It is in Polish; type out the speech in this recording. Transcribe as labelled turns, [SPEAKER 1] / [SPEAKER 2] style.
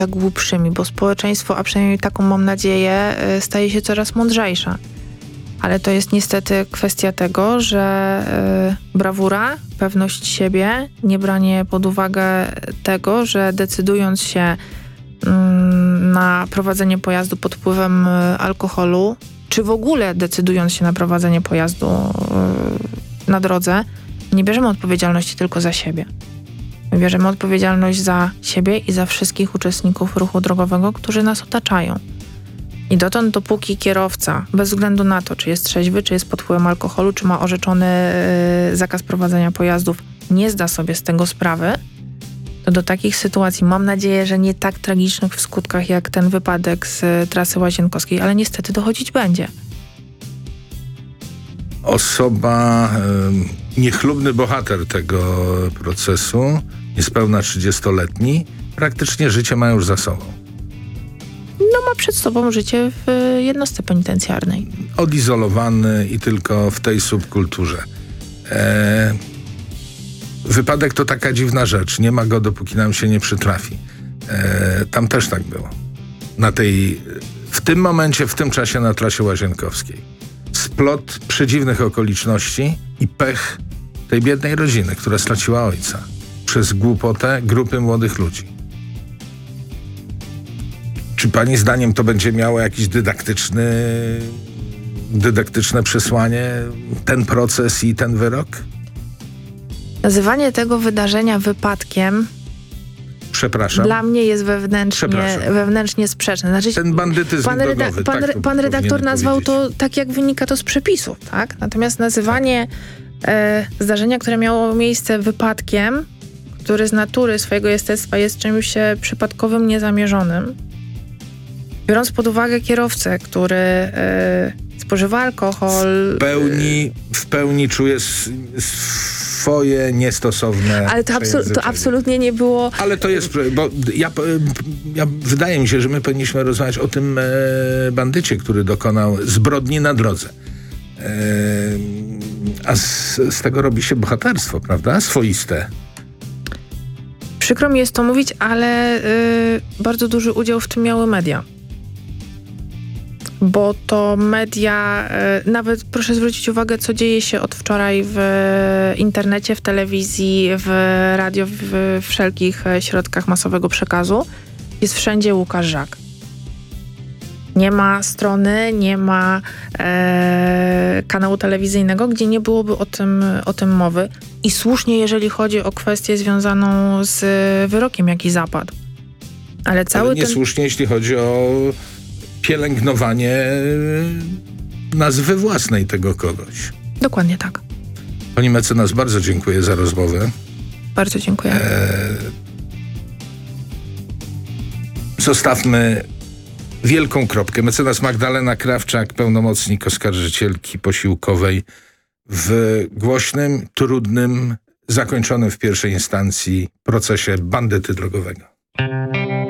[SPEAKER 1] głupszymi, bo społeczeństwo, a przynajmniej taką mam nadzieję, staje się coraz mądrzejsze. Ale to jest niestety kwestia tego, że brawura, pewność siebie, nie branie pod uwagę tego, że decydując się na prowadzenie pojazdu pod wpływem alkoholu, czy w ogóle decydując się na prowadzenie pojazdu na drodze, nie bierzemy odpowiedzialności tylko za siebie. My bierzemy odpowiedzialność za siebie i za wszystkich uczestników ruchu drogowego, którzy nas otaczają. I dotąd, dopóki kierowca, bez względu na to, czy jest trzeźwy, czy jest pod wpływem alkoholu, czy ma orzeczony zakaz prowadzenia pojazdów, nie zda sobie z tego sprawy, to do takich sytuacji, mam nadzieję, że nie tak tragicznych w skutkach jak ten wypadek z trasy Łazienkowskiej, ale niestety dochodzić będzie.
[SPEAKER 2] Osoba, niechlubny bohater tego procesu, niespełna 30-letni, praktycznie życie ma już za sobą.
[SPEAKER 1] No ma przed sobą życie w jednostce penitencjarnej.
[SPEAKER 2] Odizolowany i tylko w tej subkulturze. Wypadek to taka dziwna rzecz. Nie ma go, dopóki nam się nie przytrafi. Tam też tak było. W tym momencie, w tym czasie na trasie Łazienkowskiej. Splot przedziwnych okoliczności i pech tej biednej rodziny, która straciła ojca przez głupotę grupy młodych ludzi. Czy pani zdaniem to będzie miało jakieś dydaktyczne przesłanie, ten proces i ten wyrok?
[SPEAKER 1] Nazywanie tego wydarzenia wypadkiem,
[SPEAKER 2] przepraszam,
[SPEAKER 1] dla mnie jest wewnętrznie sprzeczne. Znaczy,
[SPEAKER 2] ten bandytyzm drogowy.
[SPEAKER 1] Pan redaktor nazwał to tak, jak wynika to z przepisów, tak? Natomiast nazywanie zdarzenia, które miało miejsce wypadkiem, który z natury swojego jestestwa jest czymś przypadkowym, niezamierzonym, biorąc pod uwagę kierowcę, który spożywa alkohol...
[SPEAKER 2] W pełni czuje swoje niestosowne...
[SPEAKER 1] Ale to absolutnie nie było...
[SPEAKER 2] Ale to jest... Bo wydaje mi się, że my powinniśmy rozmawiać o tym bandycie, który dokonał zbrodni na drodze. A z tego robi się bohaterstwo, prawda? Swoiste.
[SPEAKER 1] Przykro mi jest to mówić, ale bardzo duży udział w tym miały media. Bo to media, nawet proszę zwrócić uwagę, co dzieje się od wczoraj w internecie, w telewizji, w radio, w wszelkich środkach masowego przekazu. Jest wszędzie Łukasz Żak. Nie ma strony, nie ma kanału telewizyjnego, gdzie nie byłoby o tym mowy. I słusznie, jeżeli chodzi o kwestię związaną z wyrokiem, jaki zapadł. Ale
[SPEAKER 2] niesłusznie, jeśli chodzi o pielęgnowanie nazwy własnej tego kogoś.
[SPEAKER 1] Dokładnie tak.
[SPEAKER 2] Pani mecenas, bardzo dziękuję za rozmowę.
[SPEAKER 1] Bardzo dziękuję.
[SPEAKER 2] Zostawmy wielką kropkę. Mecenas Magdalena Krawczak, pełnomocnik oskarżycielki posiłkowej w głośnym, trudnym, zakończonym w pierwszej instancji procesie bandyty drogowego.